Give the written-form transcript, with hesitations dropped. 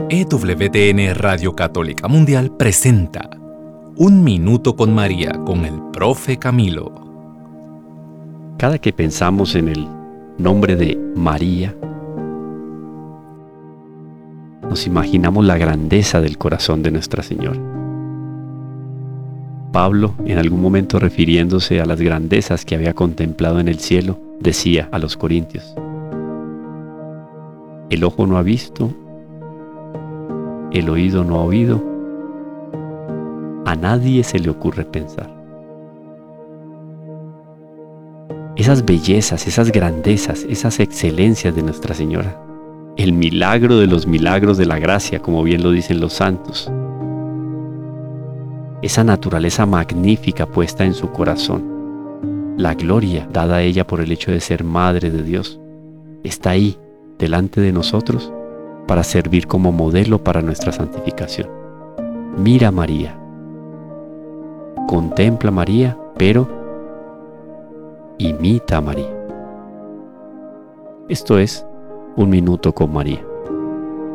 EWTN Radio Católica Mundial presenta Un Minuto con María con el Profe Camilo. Cada que pensamos en el nombre de María, nos imaginamos la grandeza del corazón de Nuestra Señora. Pablo, en algún momento refiriéndose a las grandezas que había contemplado en el cielo, decía a los corintios: el ojo no ha visto, el oído no ha oído, a nadie se le ocurre pensar. Esas bellezas, esas grandezas, esas excelencias de Nuestra Señora, el milagro de los milagros de la gracia, como bien lo dicen los santos, esa naturaleza magnífica puesta en su corazón, la gloria dada a ella por el hecho de ser Madre de Dios, está ahí, delante de nosotros, para servir como modelo para nuestra santificación. Mira a María, contempla a María, pero imita a María. Esto es Un Minuto con María.